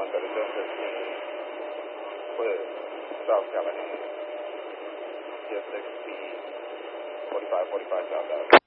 Center 1015, clear, South Callahan. CSX speed 45 southbound.